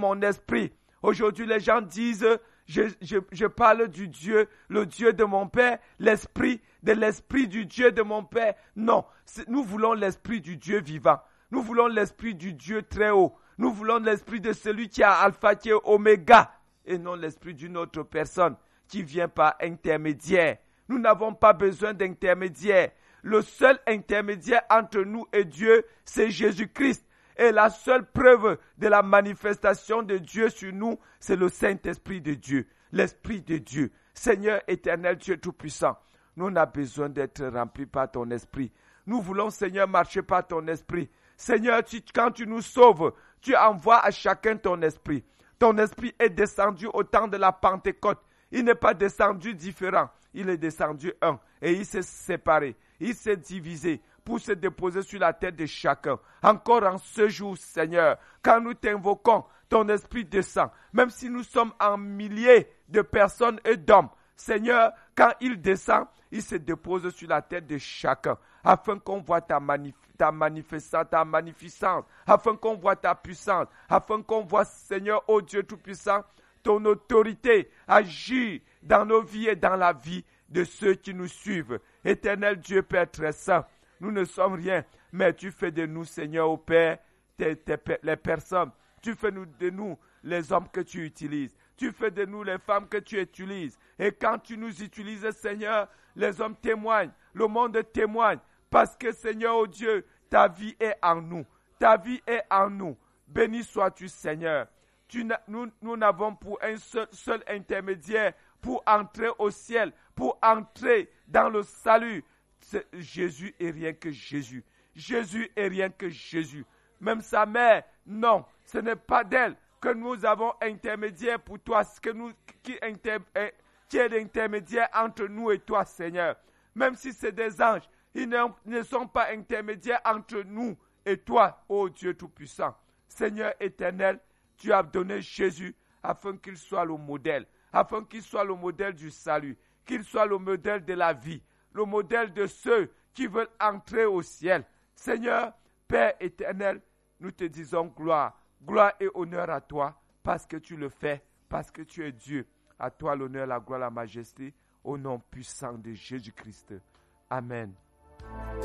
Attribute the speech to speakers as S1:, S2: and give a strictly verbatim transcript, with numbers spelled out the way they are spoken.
S1: mon esprit. Aujourd'hui, les gens disent, je, je, je parle du Dieu, le Dieu de mon Père, l'esprit, de l'esprit du Dieu de mon Père. Non, nous voulons l'esprit du Dieu vivant. Nous voulons l'esprit du Dieu très haut. Nous voulons l'esprit de celui qui est alpha, qui est oméga, et non l'esprit d'une autre personne qui vient par intermédiaire. Nous n'avons pas besoin d'intermédiaire. Le seul intermédiaire entre nous et Dieu, c'est Jésus-Christ. Et la seule preuve de la manifestation de Dieu sur nous, c'est le Saint-Esprit de Dieu, l'Esprit de Dieu. Seigneur éternel, Dieu tout-puissant, nous avons besoin d'être remplis par ton esprit. Nous voulons, Seigneur, marcher par ton esprit. Seigneur, tu, quand tu nous sauves, tu envoies à chacun ton esprit. Ton esprit est descendu au temps de la Pentecôte. Il n'est pas descendu différent. Il est descendu un. Et il s'est séparé. Il s'est divisé pour se déposer sur la tête de chacun. Encore en ce jour, Seigneur, quand nous t'invoquons, ton esprit descend. Même si nous sommes en milliers de personnes et d'hommes, Seigneur, quand il descend, il se dépose sur la tête de chacun, afin qu'on voit ta, manif- ta manifestance, ta magnificence, afin qu'on voit ta puissance, afin qu'on voit, Seigneur, ô Dieu Tout-Puissant, ton autorité agir dans nos vies et dans la vie de ceux qui nous suivent. Éternel Dieu Père très saint, nous ne sommes rien, mais tu fais de nous, Seigneur, ô Père, tes, tes, les personnes. Tu fais de nous les hommes que tu utilises. Tu fais de nous les femmes que tu utilises. Et quand tu nous utilises, Seigneur, les hommes témoignent, le monde témoigne. Parce que, Seigneur, ô Dieu, ta vie est en nous. Ta vie est en nous. Béni sois-tu, Seigneur. Tu nous, nous n'avons pour un seul, seul intermédiaire pour entrer au ciel, pour entrer dans le salut. C'est Jésus et rien que Jésus. Jésus et rien que Jésus. Même sa mère, non, ce n'est pas d'elle que nous avons intermédiaire pour toi, que nous, qui, inter, qui est l'intermédiaire entre nous et toi, Seigneur. Même si c'est des anges, ils ne, ne sont pas intermédiaires entre nous et toi, ô Dieu Tout-Puissant. Seigneur éternel, tu as donné Jésus afin qu'il soit le modèle, afin qu'il soit le modèle du salut, qu'il soit le modèle de la vie, le modèle de ceux qui veulent entrer au ciel. Seigneur, Père éternel, nous te disons gloire, gloire et honneur à toi, parce que tu le fais, parce que tu es Dieu. À toi l'honneur, la gloire, la majesté, au nom puissant de Jésus-Christ. Amen.